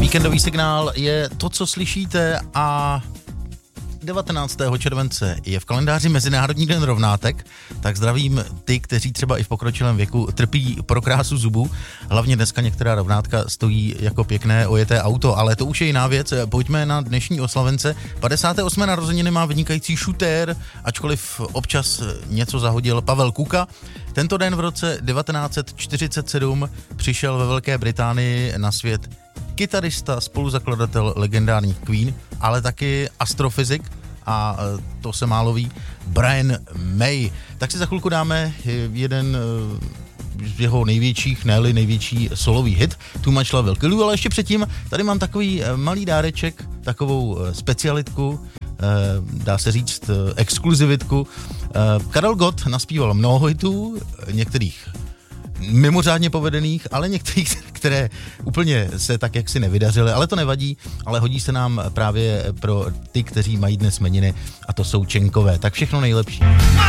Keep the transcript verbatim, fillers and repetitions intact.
Víkendový signál je to, co slyšíte, a devatenáctého července je v kalendáři Mezinárodní den rovnátek, tak zdravím ty, kteří třeba i v pokročilém věku trpí pro krásu zubů. Hlavně dneska některá rovnátka stojí jako pěkné ojeté auto, ale to už je jiná věc. Pojďme na dnešní oslavence. padesáté osmé narozeniny má vynikající šutér, ačkoliv občas něco zahodil, Pavel Kuka. Tento den v roce devatenáct set čtyřicet sedm přišel ve Velké Británii na svět kytarista, spoluzakladatel legendárních Queen, ale taky astrofyzik, a to se málo ví, Brian May. Tak si za chvilku dáme jeden z jeho největších, ne-li největší solový hit, Too Much Love Will Kill You, ale ještě předtím tady mám takový malý dáreček, takovou specialitku, dá se říct exkluzivitku. Karel Gott naspíval mnoho hitů, některých mimořádně povedených, ale některých, které úplně se tak jaksi nevydařily, ale to nevadí, ale hodí se nám právě pro ty, kteří mají dnes jmeniny, a to jsou Čenkové. Tak všechno nejlepší.